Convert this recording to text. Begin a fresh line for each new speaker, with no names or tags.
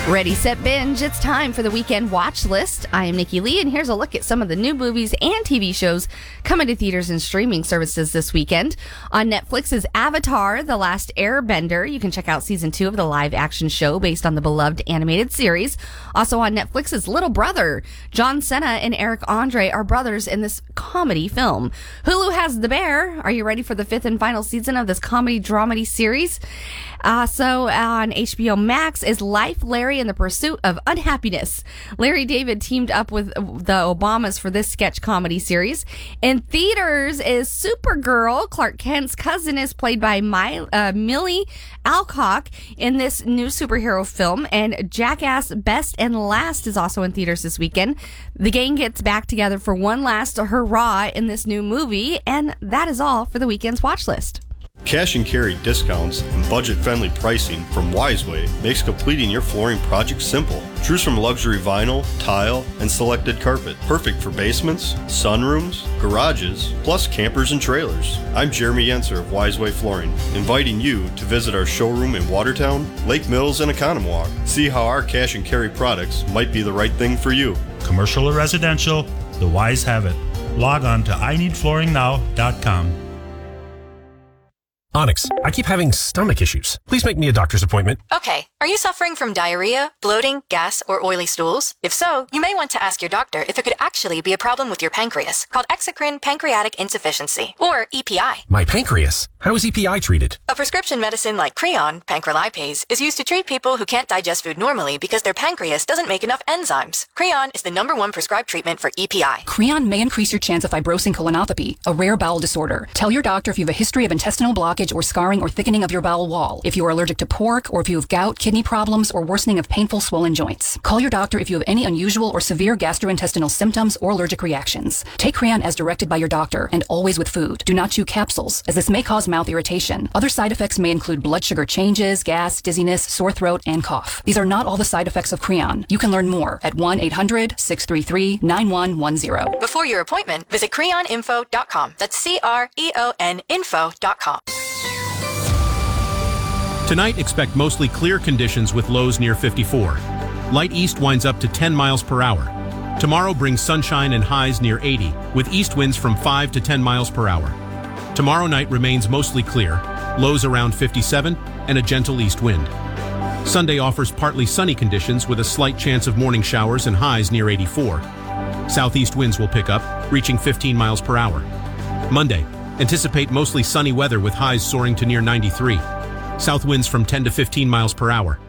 Ready, set, binge. It's time for the weekend watch list. I am Nikki Lee, and here's a look at some of the new movies and TV shows coming to theaters and streaming services this weekend. On Netflix is Avatar: The Last Airbender. You can check out season 2 of the live-action show based on the beloved animated series. Also on Netflix is Little Brother. John Cena and Eric Andre are brothers in this comedy film. Hulu has The Bear. Are you ready for the 5th and final season of this comedy-dramedy series? So on HBO Max is Life, Larry, and the Pursuit of Unhappiness. Larry David teamed up with the Obamas for this sketch comedy series. In theaters is Supergirl. Clark Kent's cousin is played by Millie Alcock in this new superhero film. And Jackass Best and Last is also in theaters this weekend. The gang gets back together for one last hurrah in this new movie. And that is all for the weekend's watch list.
Cash and carry discounts and budget-friendly pricing from Wiseway makes completing your flooring project simple. Choose from luxury vinyl, tile, and selected carpet. Perfect for basements, sunrooms, garages, plus campers and trailers. I'm Jeremy Yenser of Wiseway Flooring, inviting you to visit our showroom in Watertown, Lake Mills, and Oconomowoc. See how our cash and carry products might be the right thing for you.
Commercial or residential, the Wise have it. Log on to ineedflooringnow.com.
Onyx, I keep having stomach issues. Please make me a doctor's appointment.
Okay, are you suffering from diarrhea, bloating, gas, or oily stools? If so, you may want to ask your doctor if it could actually be a problem with your pancreas, called exocrine pancreatic insufficiency, or EPI.
My pancreas? How is EPI treated?
A prescription medicine like Creon, pancrelipase, is used to treat people who can't digest food normally because their pancreas doesn't make enough enzymes. Creon is the #1 prescribed treatment for EPI.
Creon may increase your chance of fibrosing colonopathy, a rare bowel disorder. Tell your doctor if you have a history of intestinal blockage or scarring or thickening of your bowel wall, if you are allergic to pork, or if you have gout, kidney problems, or worsening of painful swollen joints. Call your doctor if you have any unusual or severe gastrointestinal symptoms or allergic reactions. Take Creon as directed by your doctor, and always with food. Do not chew capsules, as this may cause mouth irritation. Other side effects may include blood sugar changes, gas, dizziness, sore throat, and cough. These are not all the side effects of Creon. You can learn more at 1-800-633-9110.
Before your appointment, visit creoninfo.com. That's CREON info.com.
Tonight, expect mostly clear conditions with lows near 54. Light east winds up to 10 miles per hour. Tomorrow brings sunshine and highs near 80, with east winds from 5 to 10 miles per hour. Tomorrow night remains mostly clear, lows around 57, and a gentle east wind. Sunday offers partly sunny conditions with a slight chance of morning showers and highs near 84. Southeast winds will pick up, reaching 15 miles per hour. Monday, anticipate mostly sunny weather with highs soaring to near 93. South winds from 10 to 15 miles per hour.